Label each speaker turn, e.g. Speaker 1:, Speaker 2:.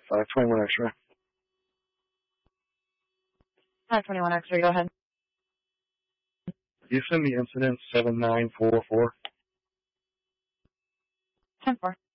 Speaker 1: 21 X-ray.
Speaker 2: 21 X-ray, go ahead.
Speaker 1: You send me incident 7944.
Speaker 2: 10-4.